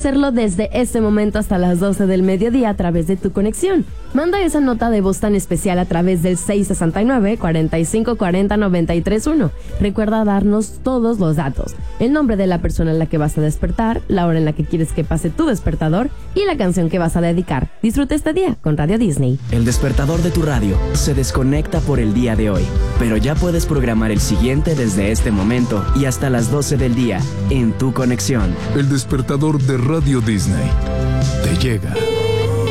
hacerlo desde este momento hasta las 12 del mediodía a través de tu conexión. Manda esa nota de voz tan especial a través del 669-4540-931. Recuerda darnos todos los datos: el nombre de la persona en la que vas a despertar, la hora en la que quieres que pase tu despertador y la canción que vas a dedicar. Disfruta este día con Radio Disney. El despertador de tu radio se desconecta por el día de hoy, pero ya puedes programar el siguiente desde este momento y hasta las 12 del día en tu conexión. El despertador de Radio Disney te llega.